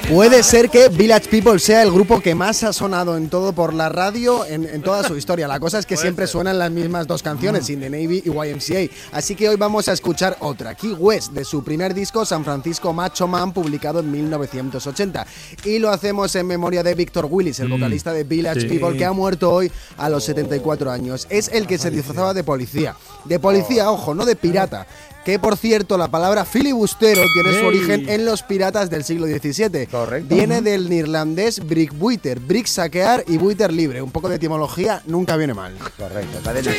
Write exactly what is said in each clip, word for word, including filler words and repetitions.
Puede ser que Village People sea el grupo que más ha sonado en todo por la radio en, en toda su historia. La cosa es que Puede siempre ser. suenan las mismas dos canciones, In the Navy y Y M C A. Así que hoy vamos a escuchar otra, Key West, de su primer disco San Francisco Macho Man, publicado en mil novecientos ochenta. Y lo hacemos en memoria de Victor Willis, el vocalista de Village sí. People, que ha muerto hoy a los setenta y cuatro años. Es el que se disfrazaba de policía. De policía, ojo, no de pirata. Que, por cierto, la palabra filibustero tiene hey. su origen en los piratas del siglo diecisiete. Correcto. Viene del neerlandés brickbuiter, brick saquear y buiter libre. Un poco de etimología nunca viene mal. Correcto, maestro.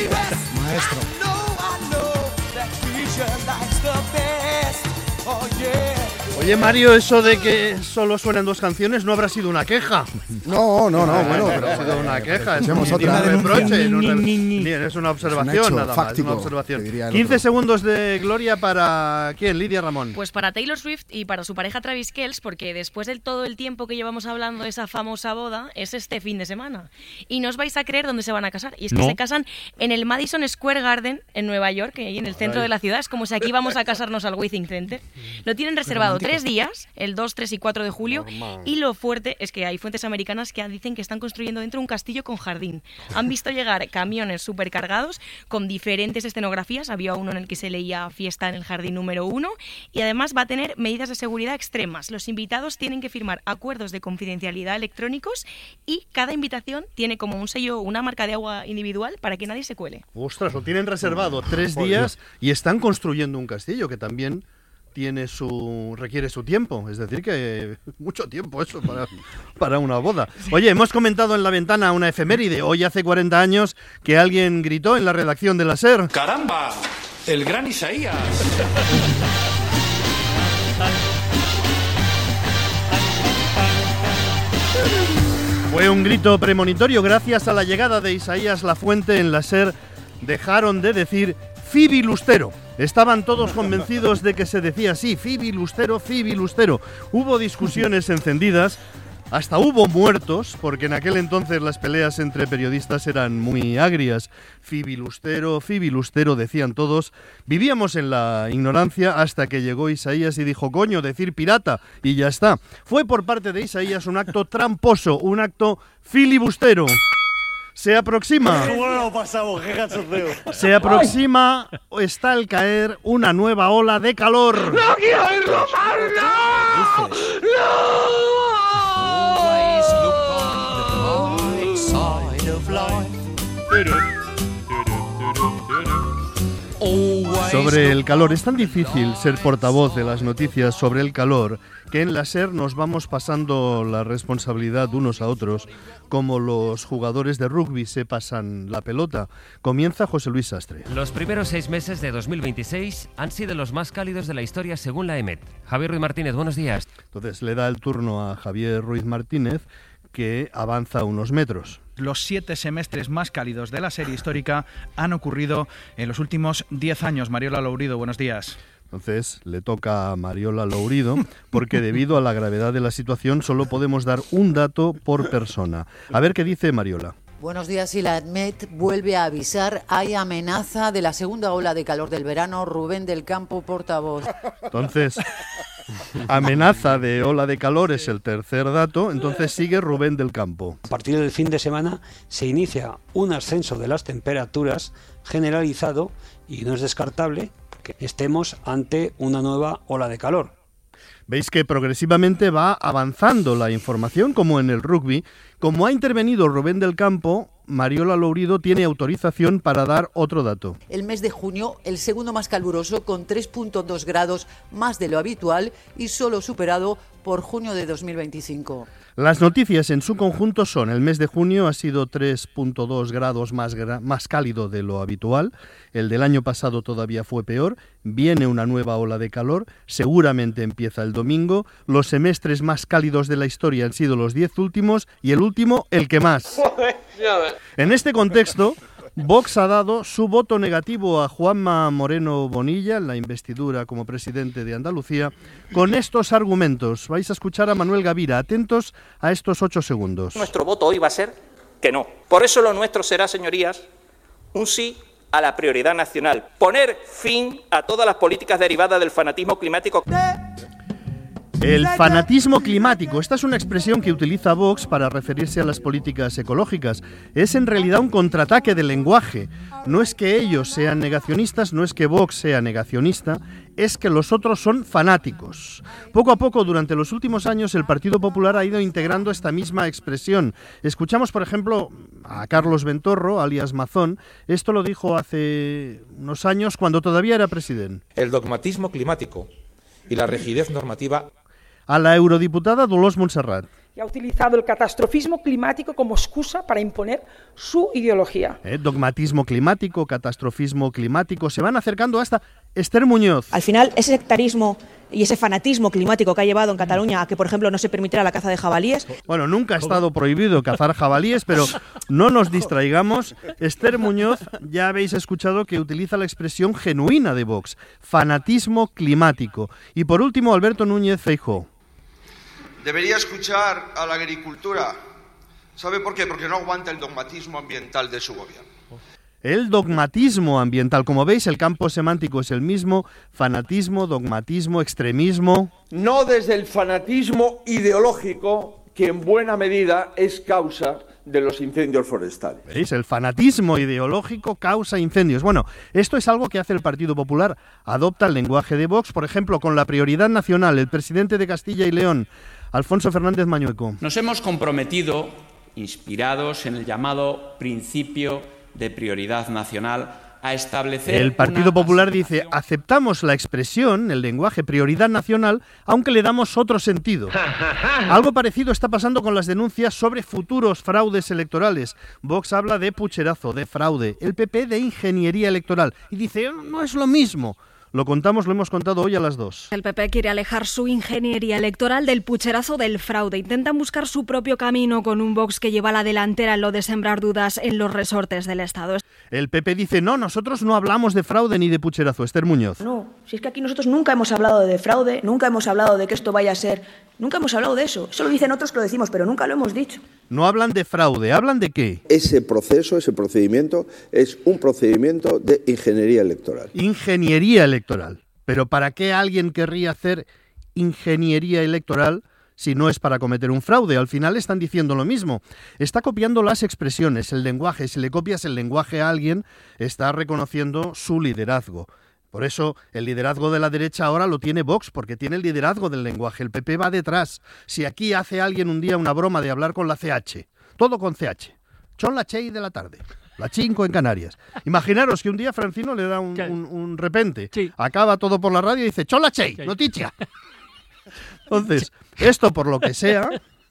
Oye, Mario, eso de que solo suenan dos canciones no habrá sido una queja. No, no, no, ah, bueno, pero ha sido una queja. Es un reproche, no es una observación, es un nada más, fáctico, una observación. quince segundos de gloria para ¿quién? Lidia Ramón. Pues para Taylor Swift y para su pareja Travis Kelce, porque después de todo el tiempo que llevamos hablando de esa famosa boda, es este fin de semana. Y no os vais a creer dónde se van a casar. Y es que ¿No? se casan en el Madison Square Garden en Nueva York, ahí en el centro de la ciudad. Es como si aquí vamos a casarnos al Withing Center. Lo tienen reservado tres días, el dos, tres y cuatro de julio. Normal. Y lo fuerte es que hay fuentes americanas que dicen que están construyendo dentro un castillo con jardín. Han visto llegar camiones supercargados con diferentes escenografías. Había uno en el que se leía fiesta en el jardín número uno. Y además va a tener medidas de seguridad extremas. Los invitados tienen que firmar acuerdos de confidencialidad electrónicos y cada invitación tiene como un sello, una marca de agua individual para que nadie se cuele. Ostras, lo tienen reservado tres días y están construyendo un castillo que también tiene su requiere su tiempo, es decir que mucho tiempo eso para, para una boda. Oye, hemos comentado en La Ventana una efeméride. Hoy hace cuarenta años que alguien gritó en la redacción de la SER: ¡Caramba! ¡El gran Isaías! Fue un grito premonitorio. Gracias a la llegada de Isaías Lafuente en la SER dejaron de decir Fibilustero. Estaban todos convencidos de que se decía así, Fibilustero, Fibilustero. Hubo discusiones encendidas, hasta hubo muertos, porque en aquel entonces las peleas entre periodistas eran muy agrias. Fibilustero, Fibilustero, decían todos. Vivíamos en la ignorancia hasta que llegó Isaías y dijo, coño, decir pirata, y ya está. Fue por parte de Isaías un acto tramposo, un acto filibustero. Se aproxima, se aproxima o está al caer una nueva ola de calor. ¡No quiero irlo más! ¡No! Sobre el calor, es tan difícil ser portavoz de las noticias sobre el calor que en la SER nos vamos pasando la responsabilidad unos a otros, como los jugadores de rugby se pasan la pelota. Comienza José Luis Sastre. Los primeros seis meses de dos mil veintiséis han sido los más cálidos de la historia según la E M E T. Javier Ruiz Martínez, buenos días. Entonces le da el turno a Javier Ruiz Martínez, que avanza unos metros. Los siete semestres más cálidos de la serie histórica han ocurrido en los últimos diez años. Mariola Lourido, buenos días. Entonces le toca a Mariola Lourido, porque debido a la gravedad de la situación solo podemos dar un dato por persona. A ver qué dice Mariola. Buenos días. Y la E M E T vuelve a avisar, hay amenaza de la segunda ola de calor del verano. Rubén del Campo, portavoz. Entonces, amenaza de ola de calor es el tercer dato, entonces sigue Rubén del Campo. A partir del fin de semana se inicia un ascenso de las temperaturas generalizado y no es descartable que estemos ante una nueva ola de calor. Veis que progresivamente va avanzando la información, como en el rugby. Como ha intervenido Rubén del Campo, Mariola Lourido tiene autorización para dar otro dato. El mes de junio, el segundo más caluroso, con tres punto dos grados más de lo habitual y solo superado por junio de dos mil veinticinco. Las noticias en su conjunto son: el mes de junio ha sido tres punto dos grados más, gra- más cálido de lo habitual, el del año pasado todavía fue peor, viene una nueva ola de calor, seguramente empieza el domingo, los semestres más cálidos de la historia han sido los diez últimos y el último el que más. En este contexto, Vox ha dado su voto negativo a Juanma Moreno Bonilla en la investidura como presidente de Andalucía con estos argumentos. Vais a escuchar a Manuel Gavira. Atentos a estos ocho segundos. Nuestro voto hoy va a ser que no. Por eso lo nuestro será, señorías, un sí a la prioridad nacional. Poner fin a todas las políticas derivadas del fanatismo climático. El fanatismo climático, esta es una expresión que utiliza Vox para referirse a las políticas ecológicas. Es en realidad un contraataque del lenguaje. No es que ellos sean negacionistas, no es que Vox sea negacionista, es que los otros son fanáticos. Poco a poco, durante los últimos años, el Partido Popular ha ido integrando esta misma expresión. Escuchamos, por ejemplo, a Carlos Ventorro, alias Mazón. Esto lo dijo hace unos años, cuando todavía era presidente. El dogmatismo climático y la rigidez normativa. A la eurodiputada Dolors Montserrat. Y ha utilizado el catastrofismo climático como excusa para imponer su ideología. Eh, dogmatismo climático, catastrofismo climático, se van acercando hasta Esther Muñoz. Al final, ese sectarismo y ese fanatismo climático que ha llevado en Cataluña a que, por ejemplo, no se permitiera la caza de jabalíes. Bueno, nunca ha estado prohibido cazar jabalíes, pero no nos distraigamos. Esther Muñoz, ya habéis escuchado que utiliza la expresión genuina de Vox, fanatismo climático. Y por último, Alberto Núñez Feijóo. Debería escuchar a la agricultura. ¿Sabe por qué? Porque no aguanta el dogmatismo ambiental de su gobierno. El dogmatismo ambiental. Como veis, el campo semántico es el mismo. Fanatismo, dogmatismo, extremismo. No desde el fanatismo ideológico, que en buena medida es causa de los incendios forestales. ¿Veis? El fanatismo ideológico causa incendios. Bueno, esto es algo que hace el Partido Popular. Adopta el lenguaje de Vox, por ejemplo, con la prioridad nacional. El presidente de Castilla y León, Alfonso Fernández Mañueco. Nos hemos comprometido, inspirados en el llamado principio de prioridad nacional, a establecer... El Partido Popular dice, aceptamos la expresión, el lenguaje prioridad nacional, aunque le damos otro sentido. Algo parecido está pasando con las denuncias sobre futuros fraudes electorales. Vox habla de pucherazo, de fraude, el P P de ingeniería electoral. Y dice, no es lo mismo. Lo contamos, lo hemos contado hoy a las dos. El P P quiere alejar su ingeniería electoral del pucherazo del fraude. Intentan buscar su propio camino con un Vox que lleva la delantera en lo de sembrar dudas en los resortes del Estado. El P P dice, no, nosotros no hablamos de fraude ni de pucherazo. Esther Muñoz. No, si es que aquí nosotros nunca hemos hablado de fraude, nunca hemos hablado de que esto vaya a ser... Nunca hemos hablado de eso. Eso lo dicen otros que lo decimos, pero nunca lo hemos dicho. No hablan de fraude, ¿hablan de qué? Ese proceso, ese procedimiento, es un procedimiento de ingeniería electoral. Ingeniería electoral. Pero ¿para qué alguien querría hacer ingeniería electoral si no es para cometer un fraude? Al final están diciendo lo mismo. Está copiando las expresiones, el lenguaje. Si le copias el lenguaje a alguien, está reconociendo su liderazgo. Por eso el liderazgo de la derecha ahora lo tiene Vox, porque tiene el liderazgo del lenguaje. El P P va detrás. Si aquí hace alguien un día una broma de hablar con la C H, todo con C H, son las seis de la tarde, las cinco en Canarias. Imaginaros que un día Francino le da un, un, un repente, sí. Acaba todo por la radio y dice, son las seis, noticia. Entonces, esto por lo que sea,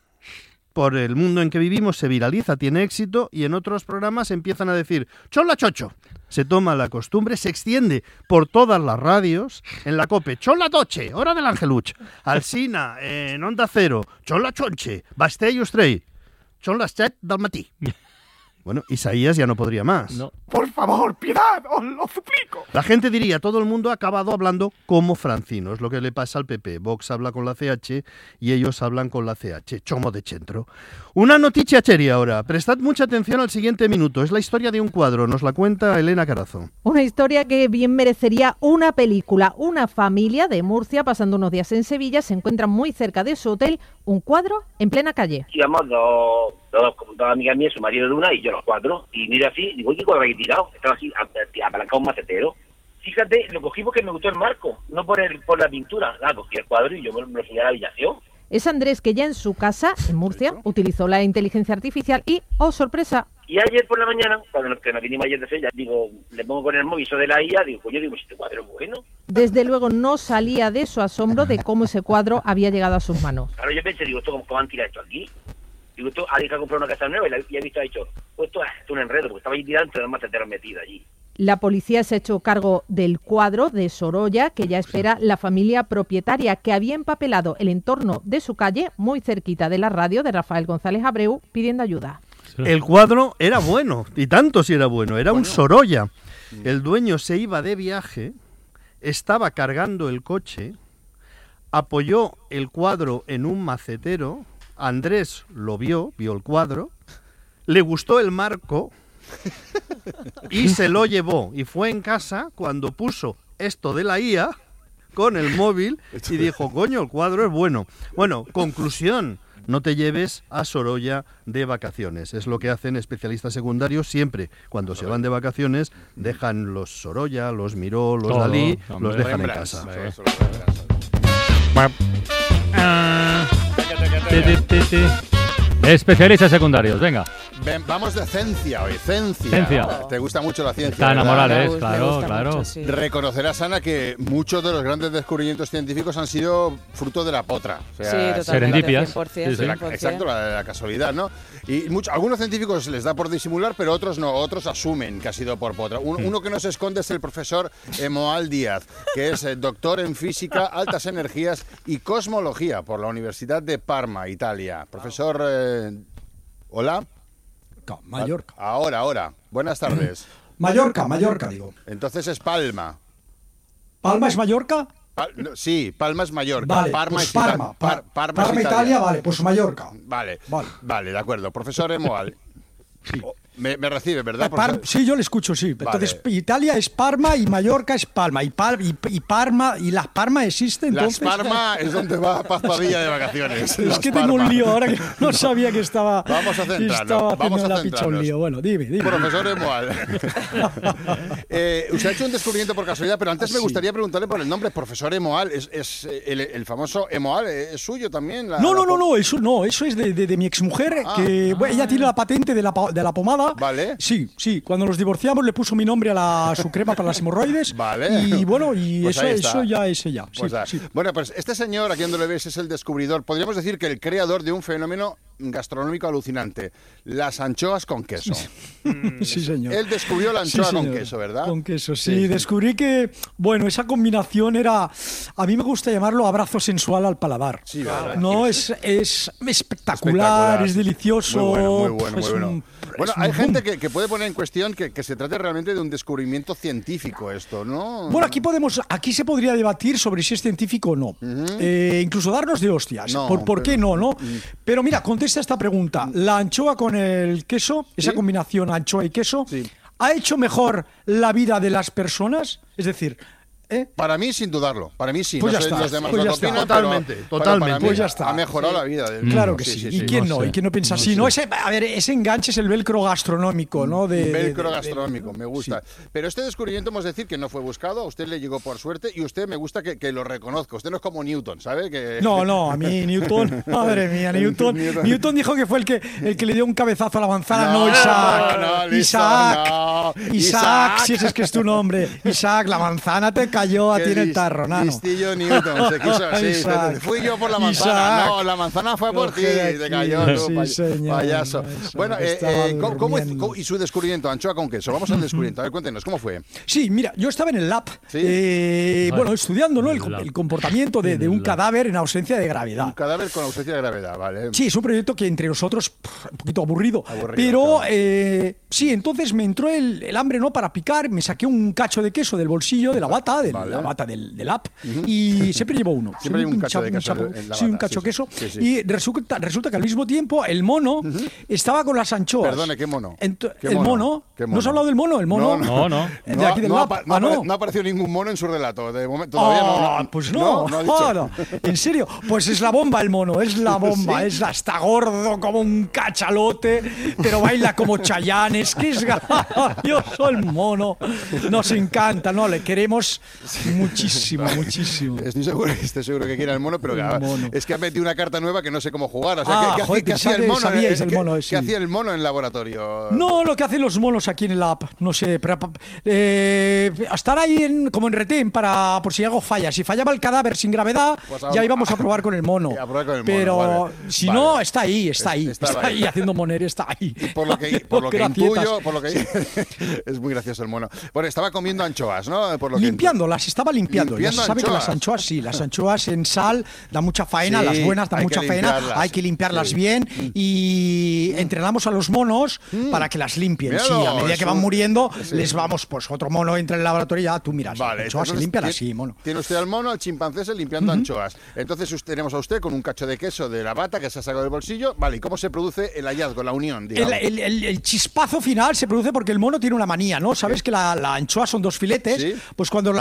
por el mundo en que vivimos, se viraliza, tiene éxito, y en otros programas empiezan a decir, son las ocho. Se toma la costumbre, se extiende por todas las radios, en la COPE, chon la toche, hora del Angeluch, Alsina, eh, en Onda Cero, chon la chonche, Basté y Ustrey, chon las set del matí. Bueno, Isaías ya no podría más. No. Por favor, piedad, os lo suplico. La gente diría, todo el mundo ha acabado hablando como Francino, es lo que le pasa al P P. Vox habla con la C H y ellos hablan con la C H, chomo de centro. Una noticia seria ahora, prestad mucha atención al siguiente minuto, es la historia de un cuadro, nos la cuenta Elena Carazo. Una historia que bien merecería una película. Una familia de Murcia, pasando unos días en Sevilla, se encuentra muy cerca de su hotel un cuadro en plena calle. Íbamos dos, dos, dos amigas mías, su marido de una y yo los cuatro, y mira así, digo, ¿qué cuadro hay tirado? Estaba así, apalancado un macetero. Fíjate, lo cogí porque me gustó el marco, no por el por la pintura. Ah, cogí el cuadro y yo me lo subí a la habitación. Es Andrés, que ya en su casa, en Murcia, utilizó la inteligencia artificial y, oh sorpresa. Y ayer por la mañana, cuando nos, que nos vinimos ayer de Sevilla, digo, le pongo con el móvil eso de la I A, digo, pues yo digo, si este cuadro es bueno. Desde luego no salía de su asombro de cómo ese cuadro había llegado a sus manos. Claro, yo pensé, digo, ¿esto cómo, cómo han tirado esto aquí? Digo, esto alguien que ha comprado una casa nueva y, la, y ha visto, ha dicho, pues esto es un enredo, porque estaba ahí tirando entre los maceteros metidos allí. La policía se ha hecho cargo del cuadro de Sorolla, que ya espera la familia propietaria, que había empapelado el entorno de su calle, muy cerquita de la radio de Rafael González Abreu, pidiendo ayuda. El cuadro era bueno, y tanto si era bueno, era un Sorolla. El dueño se iba de viaje, estaba cargando el coche, apoyó el cuadro en un macetero, Andrés lo vio, vio el cuadro, le gustó el marco y se lo llevó. Y fue en casa cuando puso esto de la I A con el móvil y dijo, coño, el cuadro es bueno. Bueno, conclusión. No te lleves a Sorolla de vacaciones. Es lo que hacen especialistas secundarios siempre. Cuando se van de vacaciones, dejan los Sorolla, los Miró, los Todo, Dalí, hombre. los dejan en Rembrandt. casa. Ti, ti, ti, ti. Especialistas secundarios, venga. Ven, vamos de ciencia hoy, ciencia. Ciencia. Te gusta mucho la ciencia. Está enamorada, ¿verdad? ¿eh? Claro, claro. Mucho, sí. Reconocerás, Ana, que muchos de los grandes descubrimientos científicos han sido fruto de la potra. O sea, sí, totalmente. Serendipias. cien por cien, Sí, sí. La- cien por cien. exacto, la, la casualidad, ¿no? Y mucho, algunos científicos les da por disimular, pero otros no. Otros asumen que ha sido por potra. Un- Uno que no se esconde es el profesor Emoal Díaz, que es eh, doctor en física, altas energías y cosmología por la Universidad de Parma, Italia. Profesor... eh, ¿Hola? Mallorca. Ahora, ahora. Buenas tardes. Mallorca, Mallorca, digo. Entonces es Palma. ¿Palma es Mallorca? Pal- no, sí, Palma es Mallorca. Vale, Parma pues es Ita- Parma, Par- Par- Parma es Parma, Italia, vale, pues Mallorca. Vale, Vale. vale, de acuerdo. Profesor Emoal. Oh, me, me recibe, ¿verdad? Eh, Par- profesor? sí, yo le escucho, sí. Vale. Entonces, Italia es Parma y Mallorca es Palma. Y, Pal- y, y Parma, y las Parma existen, Las entonces. Parma es donde va Paz Padilla de vacaciones. Es Las que tengo un Parma. lío ahora que no sabía que estaba. Vamos a que centrarnos. estaba Vamos haciendo a la picha un centrarnos. lío. Bueno, dime, dime. Profesor Emoal. eh, usted ha hecho un descubrimiento por casualidad, pero antes me Sí. gustaría preguntarle por el nombre. Profesor Emoal, ¿es, es eh, el, el famoso Emoal? ¿Es suyo también? La- No, la no, no, po- no, eso no, eso es de, de, de mi exmujer, que bueno, ella tiene la patente de la, pa- de la pomada. Vale. Sí, sí, cuando nos divorciamos le puso mi nombre a la, su crema para las hemorroides. Vale. Y bueno, y Pues eso, ahí está. eso ya es ella. Sí, Pues da. sí. Bueno, pues este señor, aquí donde lo ves, es el descubridor, podríamos decir que el creador de un fenómeno gastronómico alucinante, las anchoas con queso. Sí, señor. Él descubrió la Sí, anchoa con señor. queso, ¿verdad? Con queso, sí. Sí. Descubrí que, bueno, esa combinación era, a mí me gusta llamarlo abrazo sensual al paladar. Sí, ¿verdad? No, es, es espectacular, Espectacular. es delicioso. Muy bueno, muy bueno, es muy bueno. un- Bueno, es hay un gente boom. que, que puede poner en cuestión que, que se trate realmente de un descubrimiento científico esto, ¿no? Bueno, aquí podemos, aquí se podría debatir sobre si es científico o no. Eh, incluso darnos de hostias. No, ¿Por, por pero- qué no, no? Pero mira, contesta esta pregunta. La anchoa con el queso, esa ¿Sí? combinación anchoa y queso, ¿ha hecho mejor la vida de las personas? Es decir, ¿eh? Para mí, sin dudarlo. Para mí sí. Pues no ya sé está, los demás pues lo ya que está. opinan, Totalmente, pero- pero totalmente. para mí Pues ya está. Ha mejorado la vida del Claro mundo. que sí. sí, ¿Y sí. quién No no? sé. ¿Y quién no piensa No así? sé. No, ese, a ver, ese enganche es el velcro gastronómico, ¿no? De, de- Velcro de- gastronómico, me gusta. Pero este descubrimiento, hemos de decir que no fue buscado, a usted le llegó por suerte y usted me gusta que, que lo reconozca. Usted no es como Newton, ¿sabe? Que... No, no, a mí Newton, madre mía, Newton, Newton. Newton dijo que fue el que el que le dio un cabezazo a la manzana, no, No, Isaac. no, listo, Isaac, no. Isaac, Isaac. si ese es que es tu nombre. Isaac, la manzana te cayó a Qué ti en el lis- tarro, nano. listillo Newton, se quiso así. Isaac. Fui yo por la manzana. Isaac. No, la manzana fue por ti. Coge Te aquí. cayó tú, Sí, pay- señor. payaso. Eso, Bueno, que eh, estaba eh, ¿cómo, cómo- durmiendo. cómo- y su descubrimiento, anchoa con queso? Vamos al descubrimiento. A ver, cuéntenos, ¿cómo fue? Sí, mira, yo estaba en el lab, eh, bueno, estudiando, ¿no? El, com- el comportamiento de, de un cadáver en ausencia de gravedad. Un cadáver con ausencia de gravedad, ¿vale? Sí, es un proyecto que entre nosotros, pff, un poquito aburrido. Aburrido, pero claro. eh, sí, entonces me entró el, el hambre, ¿no? Para picar, me saqué un cacho de queso del bolsillo, de la bata, de la bata del, del app, y siempre llevo uno. Siempre hay un cacho chapo- de queso chapo- en la sí, un bata, cacho sí, queso. sí, sí. Y resulta, resulta que al mismo tiempo el mono estaba con las anchoas. Perdone, ¿qué mono? Ento- ¿Qué el mono? mono. ¿Qué ¿No has hablado del mono? El mono. No, no. De No, aquí del no lab. apa- no Ah, no. apare- no apareció ningún mono en su relato. De momento todavía Ah, no, no. pues no, no ha dicho. ah, no. En serio, pues es la bomba el mono, es la bomba, ¿Sí? es la, está gordo como un cachalote, pero baila como Chayanne, es que es gracioso el mono. Nos encanta, ¿no? Le queremos muchísimo, muchísimo. Estoy seguro, estoy seguro que quiere el mono, pero El ah, mono. es que ha metido una carta nueva que no sé cómo jugar. O sea, Ah, ¿qué, qué joder, hacía- qué pensaba hacía el que mono? sabíais Eh, el ¿qué- mono, ¿Qué sí. hacía el mono en el laboratorio? No, lo que hacen los monos aquí en el app, no sé, pero, eh, estar ahí en, como en retén para por si algo falla. Si fallaba el cadáver sin gravedad, Pues ya a- íbamos a probar con el mono. a probar con el mono, pero vale. si Vale. no, está ahí, está Es- ahí, estaba está ahí ahí. haciendo moner, está ahí. Por lo que, por lo que Gracietas. intuyo, por lo que es muy gracioso el mono. Bueno, estaba comiendo anchoas, ¿no? Por lo que Limpiándolas, estaba limpiando. Ya Limpiando se sabe que anchoas. las anchoas, sí, las anchoas en sal da mucha faena, Sí, las buenas dan hay mucha que faena, limpiarlas. hay que limpiarlas Sí. bien y entrenamos a los monos para que las limpien. Sí, a Míralo, medida es que van un- muriendo, sí. les vamos, pues otro mono entra en el laboratorio y ya tú miras. Vale, las anchoas se entonces limpian tiene- así, mono. Tiene usted al mono, al chimpancé se limpiando anchoas. Entonces usted- tenemos a usted con un cacho de queso de la bata que se ha sacado del bolsillo. Vale, ¿y cómo se produce el hallazgo, la unión, El, digamos? el- el- el chispazo final se produce porque el mono tiene una manía, ¿no? Sabes que la, la anchoa son dos filetes, Sí. pues cuando las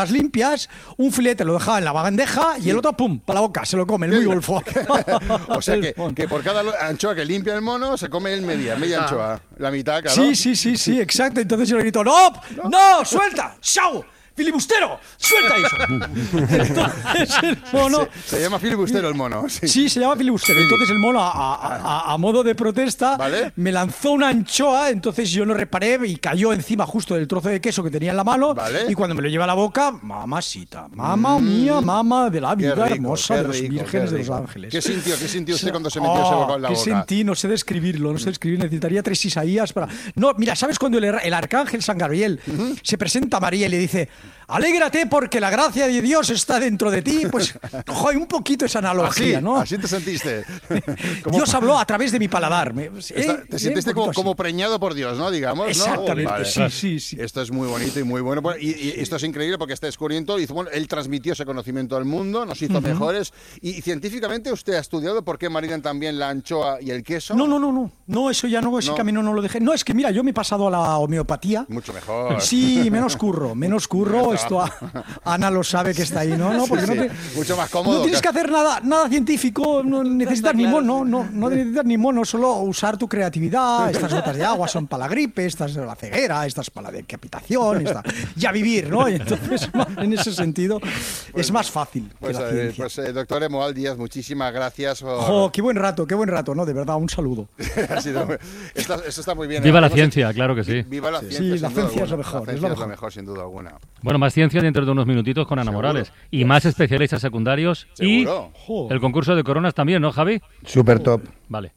las limpias, un filete lo dejaba en la bandeja y el otro, pum, para la boca, se lo come, el muy golfo. O sea que, que por cada anchoa que limpia el mono, se come él media, media anchoa. La mitad, claro. Sí, sí, sí, sí, exacto. Entonces yo le grito, ¡no! ¡No! ¡Suelta! ¡Chao! ¡Filibustero! ¡Suelta eso! Entonces el mono... Se, se llama filibustero el mono. Sí, sí se llama filibustero. Entonces el mono, a, a, a, a modo de protesta, ¿vale? Me lanzó una anchoa, entonces yo no reparé y cayó encima justo del trozo de queso que tenía en la mano. ¿Vale? Y cuando me lo lleva a la boca, mamacita, mamá mm, mía, mamá de la vida rico, hermosa de los rico, vírgenes de los ángeles. ¿Qué sintió, qué sintió usted cuando se metió oh, ese bocado en la ¿qué boca? ¿Qué sentí? No sé describirlo, no sé describir. Necesitaría tres Isaías para... No, mira, ¿sabes cuando el, el arcángel San Gabriel uh-huh. se presenta a María y le dice... Alégrate porque la gracia de Dios está dentro de ti. Pues, joder, un poquito esa analogía, así, ¿no? Así te sentiste. Dios habló a través de mi paladar. ¿eh? Está, te sentiste como, como preñado por Dios, ¿no? Digamos, exactamente, ¿no? Vale. sí, sí, sí. Esto es muy bonito y muy bueno. Y, y esto es increíble porque este descubrimiento, hizo, bueno, él transmitió ese conocimiento al mundo, nos hizo uh-huh. mejores. Y, y científicamente, ¿usted ha estudiado por qué maridan también la anchoa y el queso? No, no, no, no. No, eso ya no, ese no. camino no lo dejé. No, es que mira, yo me he pasado a la homeopatía. Mucho mejor. Sí, menos curro, menos curro. Esto a... Ana lo sabe que está ahí, ¿no? no porque sí, no te, sí. Mucho más cómodo. No tienes que hacer nada, nada científico, no necesitas ni mono, no, no necesitas ni mono, solo usar tu creatividad. Estas gotas de agua son para la gripe, estas para la ceguera, estas para la decapitación, esta, ya vivir, ¿no? Y entonces, en ese sentido, pues, es más fácil. Pues, que la eh, pues eh, doctor Emoal Díaz, muchísimas gracias. Por... Oh, qué buen rato, qué buen rato, ¿no? De verdad, un saludo. ha sido muy... Esto, esto está muy bien. Viva la ciencia, claro que sí. Viva la ciencia. Sí, la ciencia es lo mejor. La ciencia es lo mejor. es lo mejor, sin duda alguna. Bueno, más ciencia dentro de unos minutitos con Ana ¿Seguro? Morales. Y más especialistas secundarios. ¿Seguro? Y el concurso de coronas también, ¿no, Javi? Súper top. Vale.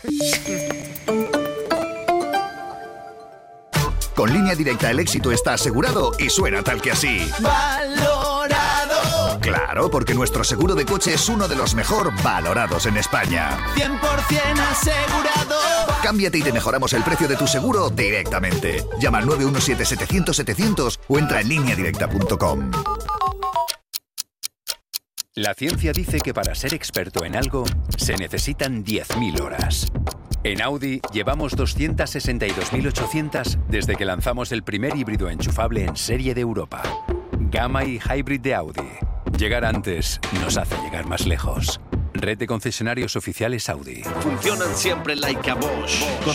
Con Línea Directa el éxito está asegurado y suena tal que así. ¡Valorado! Claro, porque nuestro seguro de coche es uno de los mejor valorados en España. cien por ciento asegurado. Cámbiate y te mejoramos el precio de tu seguro directamente. Llama al nueve uno siete setecientos setecientos o entra en línea directa punto com. La ciencia dice que para ser experto en algo se necesitan diez mil horas. En Audi llevamos doscientas sesenta y dos mil ochocientas desde que lanzamos el primer híbrido enchufable en serie de Europa. Gamma y Hybrid de Audi. Llegar antes nos hace llegar más lejos. Red de concesionarios oficiales Audi. Funcionan siempre like a Bosch.